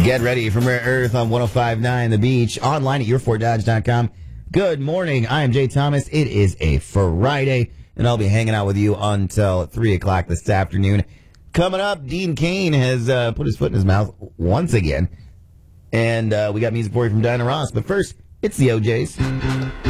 Get ready for Rare Earth on 105.9 The Beach, online at yourfortdodge.com. Good morning. I am Jay Thomas. It is a Friday, and I'll be hanging out with you until 3 o'clock this afternoon. Coming up, Dean Cain has put his foot in his mouth once again, and we got music for you from Diana Ross. But first, it's the OJs.